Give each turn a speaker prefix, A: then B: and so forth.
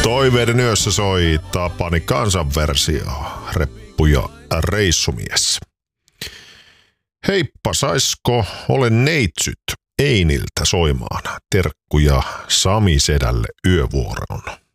A: Toiveiden yössä soi Tapani kansanversio, reppu ja reissumies. Heippa, saisko olen neitsyt Einiltä soimaan terkkuja Sami Sedälle yövuoroon.